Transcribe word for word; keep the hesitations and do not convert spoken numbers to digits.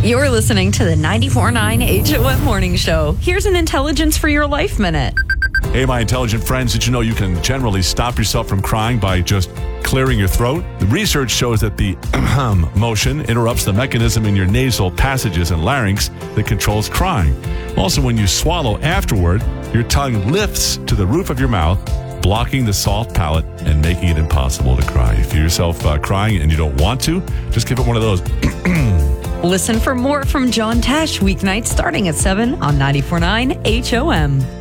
You're listening to the ninety-four point nine H O M Morning Show. Here's an Intelligence for Your Life Minute. Hey, my intelligent friends, did you know you can generally stop yourself from crying by just clearing your throat? The research shows that the ahem motion interrupts the mechanism in your nasal passages and larynx that controls crying. Also, when you swallow afterward, your tongue lifts to the roof of your mouth, blocking the soft palate and making it impossible to cry. If you feel yourself uh, crying and you don't want to, just give it one of those. Listen for more from John Tesh weeknights starting at seven on ninety-four point nine H O M.